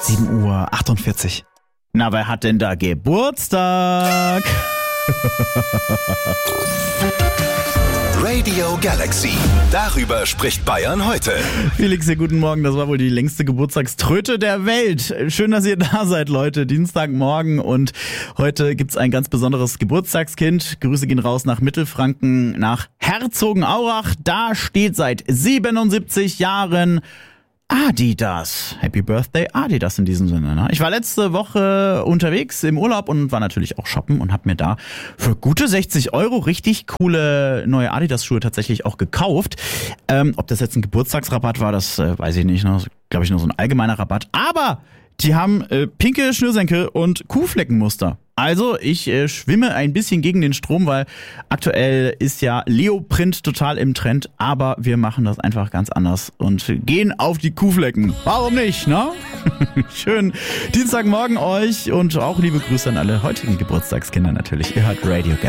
7:48 Uhr. Na, wer hat denn da Geburtstag? Radio Galaxy. Darüber spricht Bayern heute. Felix, hier, guten Morgen. Das war wohl die längste Geburtstagströte der Welt. Schön, dass ihr da seid, Leute. Dienstagmorgen und heute gibt's ein ganz besonderes Geburtstagskind. Grüße gehen raus nach Mittelfranken, nach Herzogenaurach. Da steht seit 77 Jahren Adidas. Happy Birthday Adidas in diesem Sinne. Ne? Ich war letzte Woche unterwegs im Urlaub und war natürlich auch shoppen und habe mir da für gute 60 Euro richtig coole neue Adidas-Schuhe tatsächlich auch gekauft. Ob das jetzt ein Geburtstagsrabatt war, das weiß ich nicht. Ne? Glaube ich nur so ein allgemeiner Rabatt. Aber die haben pinke Schnürsenkel und Kuhfleckenmuster. Also ich schwimme ein bisschen gegen den Strom, weil aktuell ist ja Leoprint total im Trend, aber wir machen das einfach ganz anders und gehen auf die Kuhflecken. Warum nicht, ne? Schön Dienstagmorgen euch und auch liebe Grüße an alle heutigen Geburtstagskinder natürlich. Ihr hört Radio Galaxy.